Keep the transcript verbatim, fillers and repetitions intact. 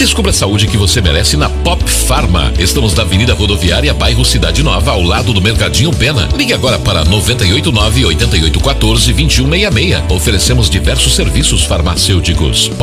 Descubra a saúde que você merece na Pop Farma. Estamos na Avenida Rodoviária, bairro Cidade Nova, ao lado do Mercadinho Pena. Ligue agora para nove oito nove, oito oito um quatro, dois um seis seis. Oferecemos diversos serviços farmacêuticos.